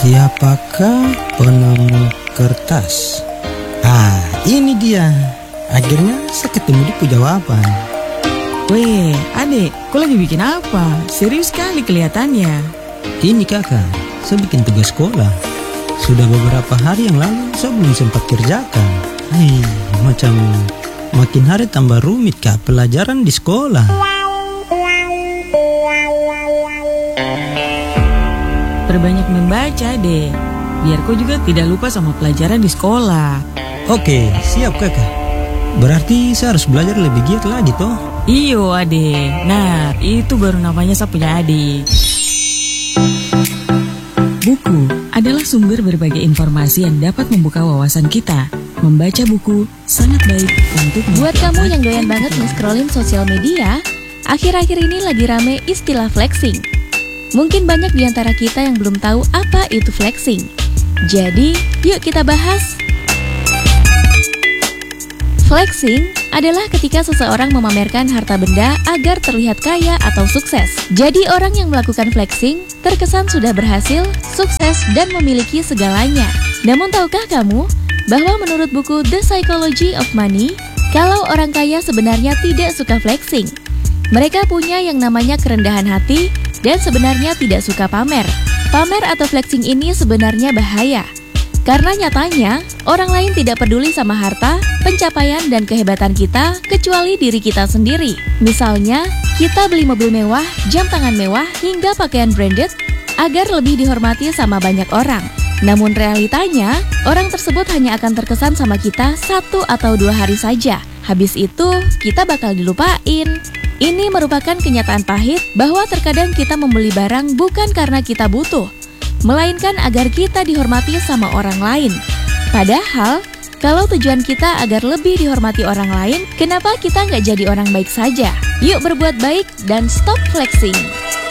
Siapakah penemu kertas? Ini dia. Akhirnya saya ketemu di jawaban. Weh, adek, kau lagi bikin apa? Serius sekali kelihatannya. Ini kakak, saya bikin tugas sekolah. Sudah beberapa hari yang lalu saya belum sempat kerjakan. Macam makin hari tambah rumit kak pelajaran di sekolah. Perbanyak membaca deh, biar kau juga tidak lupa sama pelajaran di sekolah. Oke, siap kakak. Berarti saya harus belajar lebih giat lagi toh? Iyo adek, nah itu baru namanya saya punya adik. Buku adalah sumber berbagai informasi yang dapat membuka wawasan kita. Membaca buku sangat baik untuk buat kamu yang doyan banget nge-scrollin sosial media, akhir-akhir ini lagi rame istilah flexing. Mungkin banyak di antara kita yang belum tahu apa itu flexing. Jadi, yuk kita bahas. Flexing adalah ketika seseorang memamerkan harta benda agar terlihat kaya atau sukses. Jadi orang yang melakukan flexing terkesan sudah berhasil, sukses, dan memiliki segalanya. Namun tahukah kamu bahwa menurut buku The Psychology of Money, kalau orang kaya sebenarnya tidak suka flexing. Mereka punya yang namanya kerendahan hati dan sebenarnya tidak suka pamer. Pamer atau flexing ini sebenarnya bahaya. Karena nyatanya, orang lain tidak peduli sama harta, pencapaian, dan kehebatan kita, kecuali diri kita sendiri. Misalnya, kita beli mobil mewah, jam tangan mewah, hingga pakaian branded, agar lebih dihormati sama banyak orang. Namun realitanya, orang tersebut hanya akan terkesan sama kita 1 atau 2 hari saja. Habis itu, kita bakal dilupain. Ini merupakan kenyataan pahit bahwa terkadang kita membeli barang bukan karena kita butuh, melainkan agar kita dihormati sama orang lain. Padahal, kalau tujuan kita agar lebih dihormati orang lain, kenapa kita nggak jadi orang baik saja? Yuk berbuat baik dan stop flexing.